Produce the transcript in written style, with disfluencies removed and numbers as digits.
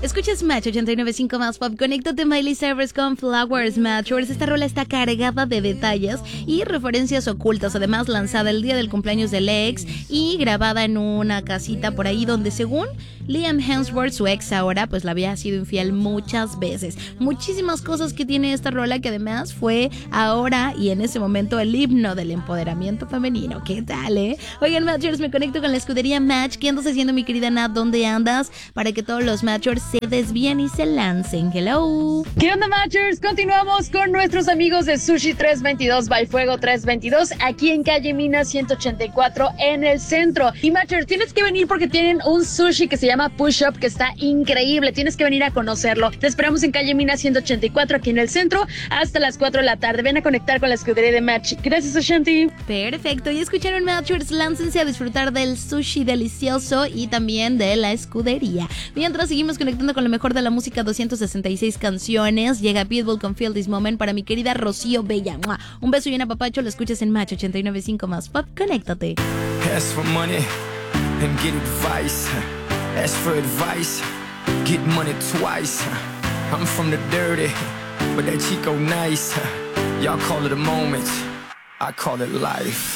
Escuchas Match 89.5 más pop. Conéctate Miley Cyrus con Flowers Matchers. Esta rola está cargada de detalles y referencias ocultas. Además, lanzada el día del cumpleaños del ex y grabada en una casita por ahí donde, según Liam Hemsworth, su ex ahora, pues la había sido infiel muchas veces. Muchísimas cosas que tiene esta rola, que además fue ahora y en ese momento el himno del empoderamiento femenino. ¿Qué tal, Oigan, Matchers, me conecto con la escudería Match. ¿Qué andas haciendo, mi querida Nat? ¿Dónde andas? Para que todos los Matchers se desvíen y se lancen. Hello. ¿Qué onda, Matchers? Continuamos con nuestros amigos de Sushi 322 by Fuego 322 aquí en calle Mina 184 en el centro. Y Matchers, tienes que venir porque tienen un sushi que se llama Push Up, que está increíble. Tienes que venir a conocerlo. Te esperamos en calle Mina 184 aquí en el centro hasta las 4 de la tarde. Ven a conectar con la escudería de Match. Gracias, Ashanti. Perfecto. Y escucharon, Matchers, láncense a disfrutar del sushi delicioso y también de la escudería. Mientras seguimos conectando con lo mejor de la música, 266 canciones. Llega Pitbull con Feel This Moment para mi querida Rocío Bella. ¡Mua! Un beso y un apapacho. Lo escuchas en Match 89.5 más pop. Conéctate. Ask for money and get advice. Ask for advice, get money twice. I'm from the dirty, but that Chico nice. Y'all call it a moment, I call it life.